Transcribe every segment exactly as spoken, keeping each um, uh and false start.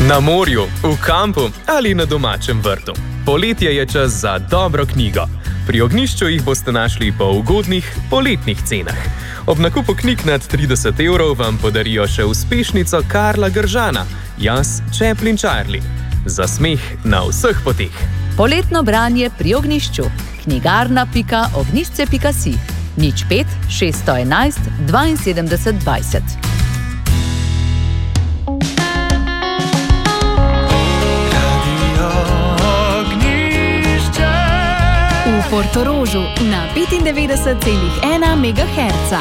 Na morju, v kampu ali na domačem vrtu. Poletje je čas za dobro knjigo. Pri Ognjišču jih boste našli po ugodnih poletnih cenah. Ob nakupu knjig nad trideset evrov vam podarijo še uspešnico Karla Gržana, Jaz, Chaplin Charlie. Za smeh na vseh poteh. Poletno branje pri Ognjišču. knjigarna pika ognjišče pika si. nič pet šeststo enajst dvainsedemdeset dvajset. V Portorožu na petindevetdeset celih ena megaherca.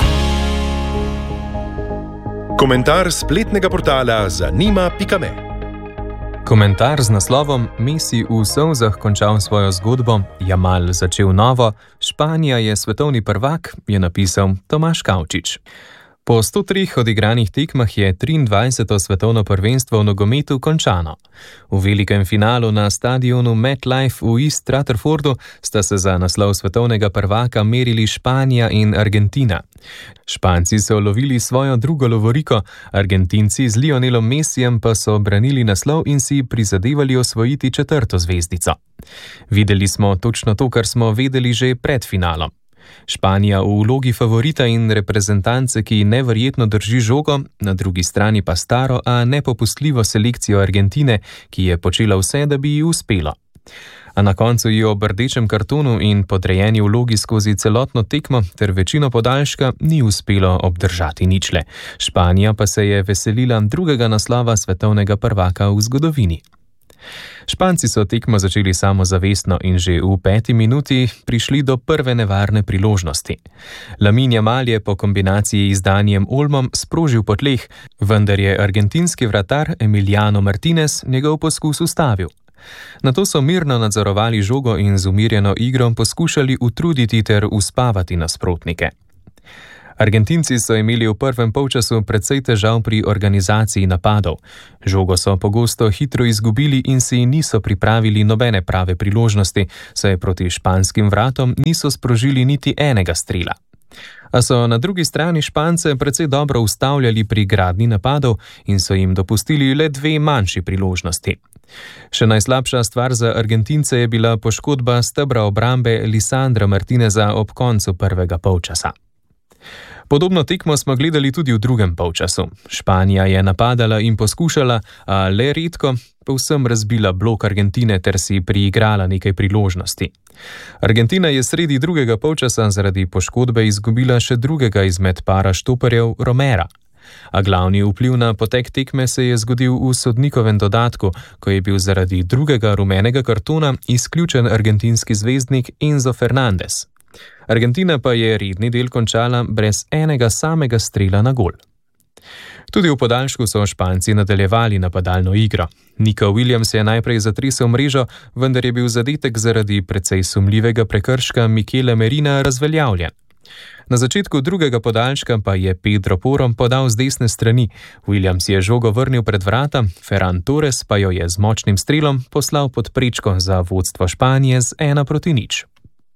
Komentar spletnega portala zanima pika me. Komentar z naslovom Messi v solzah končal svojo zgodbo, Jamal začel novo, Španija je svetovni prvak, je napisal Tomaž Kavčič. Po sto treh odigranih tekmah je triindvajseto svetovno prvenstvo v nogometu končano. V velikem finalu na stadionu MetLife v East Rutherfordu sta se za naslov svetovnega prvaka merili Španija in Argentina. Španci so lovili svojo drugo lovoriko, Argentinci z Lionelom Messijem pa so branili naslov in si prizadevali osvojiti četrto zvezdico. Videli smo točno to, kar smo vedeli že pred finalom. Španija v vlogi favorita in reprezentance, ki neverjetno drži žogo, na drugi strani pa staro, a nepopustljivo selekcijo Argentine, ki je počela vse, da bi ji uspelo. A na koncu ji ob rdečem kartonu in podrejeni vlogi skozi celotno tekmo ter večino podaljška ni uspelo obdržati ničle. Španija pa se je veselila drugega naslova svetovnega prvaka v zgodovini. Španci so tekmo začeli samozavestno in že v peti minuti prišli do prve nevarne priložnosti. Lamine Yamal je po kombinaciji z Danijem Olmom sprožil po tleh, vendar je argentinski vratar Emiliano Martinez njegov poskus ustavil. Nato so mirno nadzorovali žogo in z umirjeno igro poskušali utruditi ter uspavati nasprotnike. Argentinci so imeli v prvem polčasu precej težav pri organizaciji napadov. Žogo so pogosto hitro izgubili in si niso pripravili nobene prave priložnosti, saj proti španskim vratom niso sprožili niti enega strela. A so na drugi strani Špance precej dobro ustavljali pri gradnji napadov in so jim dopustili le dve manjši priložnosti. Še najslabša stvar za Argentince je bila poškodba stebra obrambe Lisandra Martineza ob koncu prvega polčasa. Podobno tekmo smo gledali tudi v drugem polčasu. Španija je napadala in poskušala, a le redko povsem razbila blok Argentine ter si priigrala nekaj priložnosti. Argentina je sredi drugega polčasa zaradi poškodbe izgubila še drugega izmed para štoperjev Romera. A glavni vpliv na potek tekme se je zgodil v sodnikovem dodatku, ko je bil zaradi drugega rumenega kartona izključen argentinski zvezdnik Enzo Fernandez. Argentina pa je redni del končala brez enega samega strela na gol. Tudi v podaljšku so Španci nadaljevali napadalno igro. Nico Williams je najprej zatresel mrežo, vendar je bil zadetek zaradi precej sumljivega prekrška Michela Merina razveljavljen. Na začetku drugega podaljška pa je Pedro Porro podal z desne strani. Williams je žogo vrnil pred vrata, Ferran Torres pa jo je z močnim strelom poslal pod prečko za vodstvo Španije z ena proti nič.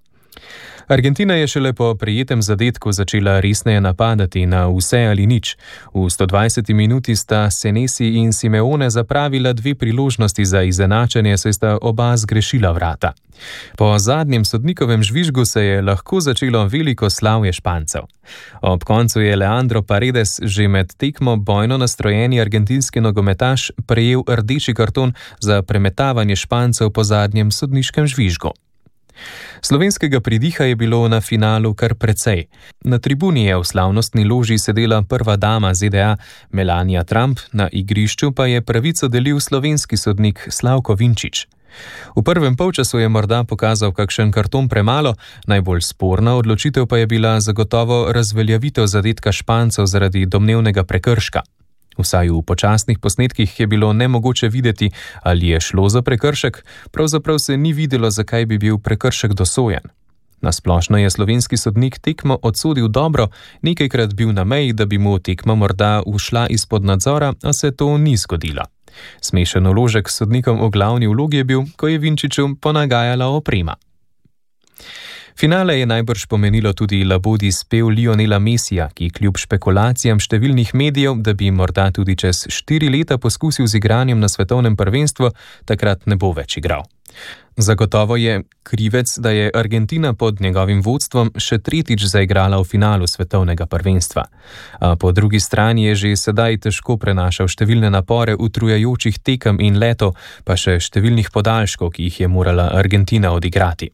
Argentina je šele po prijetem zadetku začela resneje napadati na vse ali nič. V sto dvajseti minuti sta Senesi in Simeone zapravila dve priložnosti za izenačenje, saj sta oba zgrešila vrata. Po zadnjem sodnikovem žvižgu se je lahko začelo veliko slavje Špancev. Ob koncu je Leandro Paredes že med tekmo bojno nastrojeni argentinski nogometaš prejel rdeči karton za premetavanje Špancev po zadnjem sodniškem žvižgu. Slovenskega pridiha je bilo na finalu kar precej. Na tribuni je v slavnostni loži sedela prva dama Z D A Melania Trump, na igrišču pa je pravico delil slovenski sodnik Slavko Vinčič. V prvem polčasu je morda pokazal kakšen karton premalo, najbolj sporna odločitev pa je bila zagotovo razveljavitev zadetka Špancev zaradi domnevnega prekrška. Vsaj v počasnih posnetkih je bilo nemogoče videti, ali je šlo za prekršek, pravzaprav se ni videlo, zakaj bi bil prekršek dosojen. Nasplošno je slovenski sodnik tekmo odsodil dobro, nekajkrat bil na meji, da bi mu tekma morda ušla izpod nadzora, a se to ni zgodilo. Smešen vložek sodnikom v glavni vlogi je bil, ko je Vinčiču ponagajala oprema. Finale je najbrž pomenilo tudi labodji spev Lionela Messija, ki kljub špekulacijam številnih medijev, da bi morda tudi čez štiri leta poskusil z igranjem na svetovnem prvenstvu, takrat ne bo več igral. Zagotovo je krivec, da je Argentina pod njegovim vodstvom še tretjič zaigrala v finalu svetovnega prvenstva. A po drugi strani je že sedaj težko prenašal številne napore utrujajočih tekem in letov, pa še številnih podaljškov, ki jih je morala Argentina odigrati.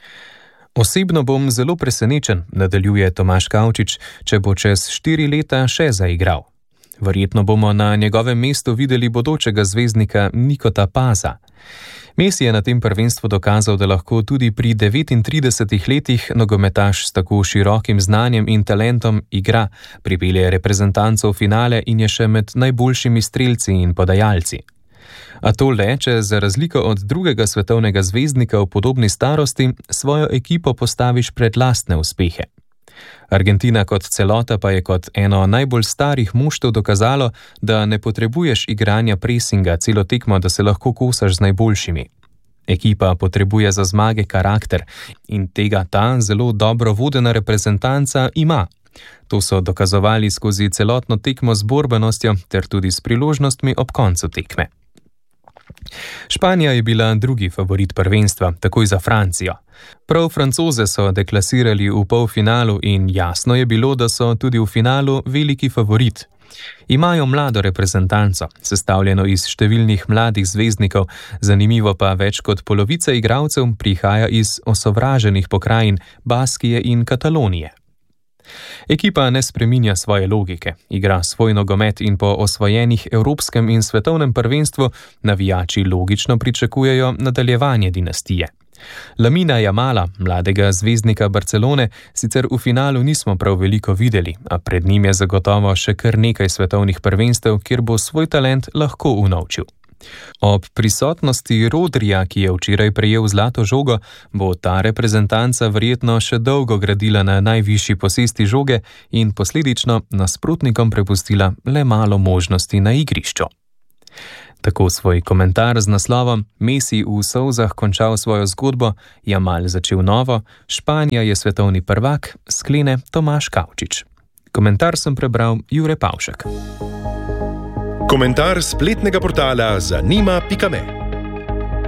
Osebno bom zelo presenečen, nadaljuje Tomaž Kavčič, če bo čez štiri leta še zaigral. Verjetno bomo na njegovem mestu videli bodočega zvezdnika Nikota Paza. Messi je na tem prvenstvu dokazal, da lahko tudi pri devetintridesetih letih nogometaš s tako širokim znanjem in talentom igra, pripelje reprezentanco v finale in je še med najboljšimi strelci in podajalci. A to le, če za razliko od drugega svetovnega zvezdnika v podobni starosti svojo ekipo postaviš pred lastne uspehe. Argentina kot celota pa je kot eno najbolj starih moštev dokazalo, da ne potrebuješ igranja presinga celo tekmo, da se lahko kosaš z najboljšimi. Ekipa potrebuje za zmage karakter in tega ta zelo dobro vodena reprezentanca ima. To so dokazovali skozi celotno tekmo z borbenostjo ter tudi s priložnostmi ob koncu tekme. Španija je bila drugi favorit prvenstva, takoj za Francijo. Prav Francoze so deklasirali v polfinalu in jasno je bilo, da so tudi v finalu veliki favorit. Imajo mlado reprezentanco, sestavljeno iz številnih mladih zvezdnikov, zanimivo pa več kot polovica igralcev prihaja iz osovraženih pokrajin Baskije in Katalonije. Ekipa ne spreminja svoje logike, igra svoj nogomet in po osvojenih evropskem in svetovnem prvenstvu navijači logično pričakujejo nadaljevanje dinastije. Lamina Jamala, mladega zvezdnika Barcelone, sicer v finalu nismo prav veliko videli, a pred njim je zagotovo še kar nekaj svetovnih prvenstev, kjer bo svoj talent lahko unovčil. Ob prisotnosti Rodrija, ki je včeraj prejel zlato žogo, bo ta reprezentanca verjetno še dolgo gradila na najvišji posesti žoge in posledično nasprotnikom prepustila le malo možnosti na igrišču. Tako svoj komentar z naslovom Messi v solzah končal svojo zgodbo, Jamal začel novo, Španija je svetovni prvak, sklene Tomaž Kavčič. Komentar sem prebral Jure Pavšek. Komentar spletnega portala zanima pika me.